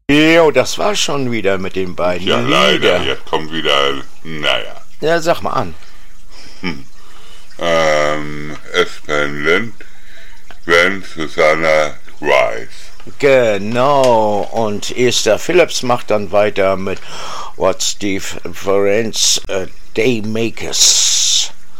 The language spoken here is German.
Jo, das war schon wieder mit den beiden. Ja, leider, Lieder. jetzt kommt wieder, naja. Ja, sag mal an. Aspen Lind, Gwen Susanna Rice. Genau, und Esther Phillips macht dann weiter mit What Steve Ferenc Daymakers.